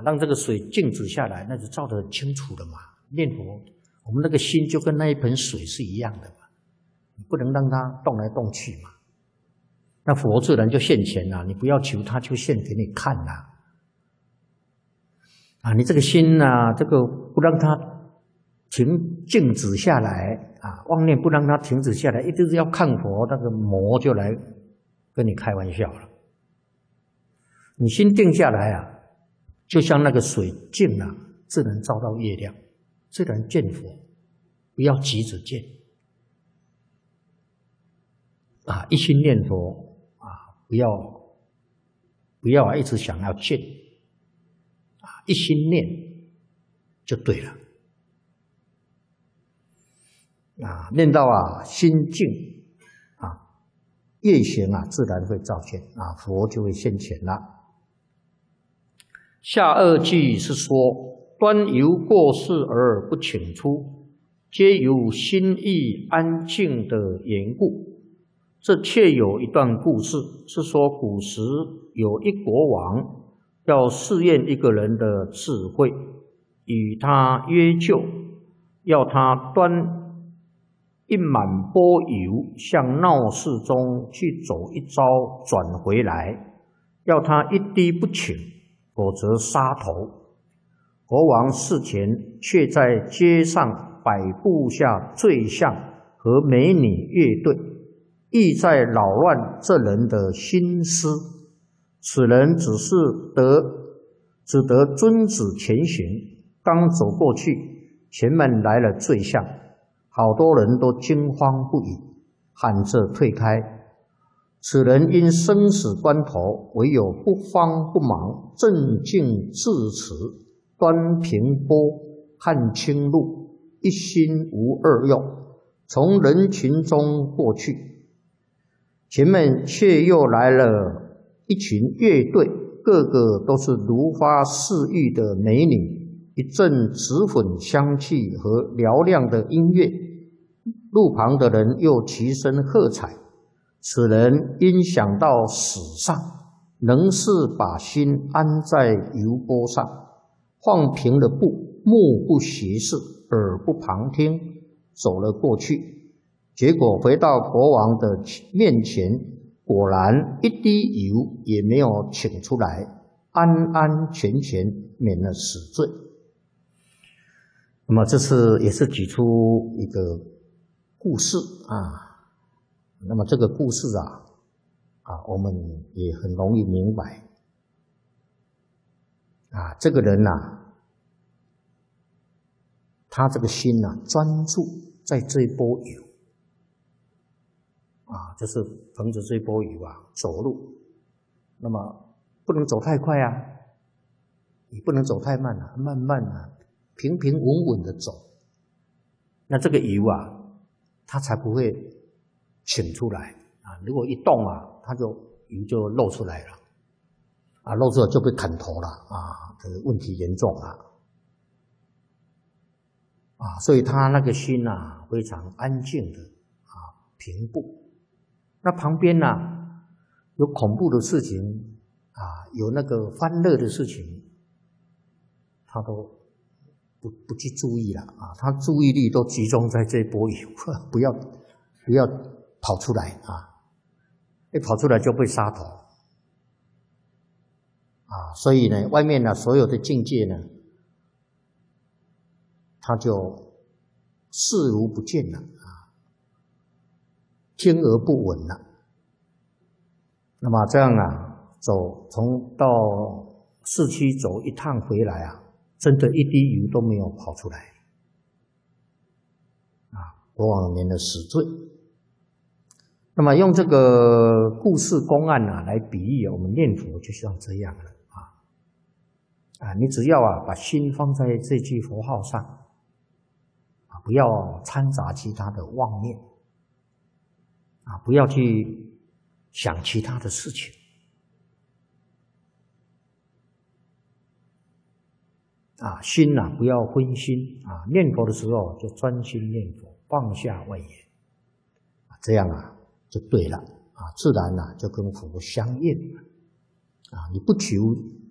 让这个水静止下来，那就照得很清楚了嘛。念佛，我们那个心就跟那一盆水是一样的嘛，你不能让它动来动去嘛。那佛自然就现前了，你不要求他就现给你看啦。你这个心这个不让它静止下来妄念不让它停止下来，一直要看佛，那个魔就来跟你开玩笑了。你心定下来就像那个水静了，自然照到月亮，自然见佛，不要急着见一心念佛不要一直想要见一心念就对了念到心静业行自然会照见佛就会现前了。下二句是说，端由过世而不请出，皆由心意安静的缘故。这确有一段故事，是说古时有一国王要试验一个人的智慧，与他约就，要他端一满钵油向闹市中去走一遭，转回来，要他一滴不请，否则杀头。国王事前却在街上摆布下醉相和美女乐队，意在扰乱这人的心思。此人只得遵旨前行，刚走过去，前面来了醉相，好多人都惊慌不已，喊着退开。此人因生死关头，唯有不慌不忙，镇静自持，端平波，看清路，一心无二用，从人群中过去。前面却又来了一群乐队，个个都是如花似玉的美女，一阵脂粉香气和嘹亮的音乐，路旁的人又齐声喝彩。此人因想到死上，仍是把心安在油钵上，放平了步，目不斜视，耳不旁听，走了过去。结果回到国王的面前，果然一滴油也没有请出来，安安全全免了死罪。那么这是也是举出一个故事那么这个故事我们也很容易明白这个人他这个心专注在这一波油就是捧着这一波油走路，那么不能走太快也不能走太慢慢慢平平稳稳的走，那这个油它才不会请出来如果一动它就油就露出来了露出来就被砍头了这个问题严重所以他那个心非常安静的平步。那旁边有恐怖的事情有那个欢乐的事情，他都不去注意了他注意力都集中在这波油不要跑出来一跑出来就被杀头所以呢，外面所有的境界呢，他就视如不见了听而不闻了。那么这样从到市区走一趟回来真的一滴油都没有跑出来国王免了死罪。那么用这个故事公案来比喻我们念佛就像这样了你只要把心放在这句佛号上不要掺杂其他的妄念不要去想其他的事情心不要分心念佛的时候就专心念佛，放下外缘这样就对了自然就跟佛相应你不求